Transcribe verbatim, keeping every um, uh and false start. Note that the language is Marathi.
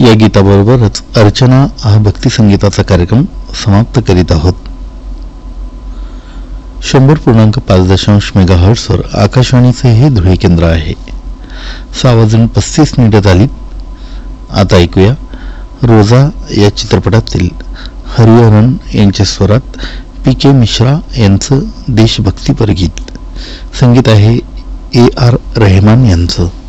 या गीताबरोबरच अर्चना हा भक्ती संगीताचा कार्यक्रम समाप्त करीत आहोत. शंभर पूर्णांक पाच दशांश मेगा हर्ट्सवर आकाशवाणीचे हे धुळे केंद्र आहे. सहा वाजून पस्तीस मिनिटं झाली. आता ऐकूया रोजा या चित्रपटातील हरिहरन यांच्या स्वरात पी के मिश्रा यांचं देशभक्तीपर गीत. संगीत आहे ए आर रहमान यांचं.